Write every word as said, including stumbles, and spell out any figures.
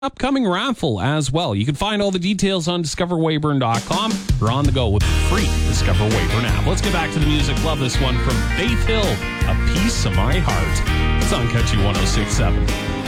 upcoming raffle as well. You can find all the details on discover weyburn dot com or on the go with the free Discover Weyburn app. Let's get back to the music. Love this one from Faith Hill, A Piece of My Heart. It's on Country one oh six point seven.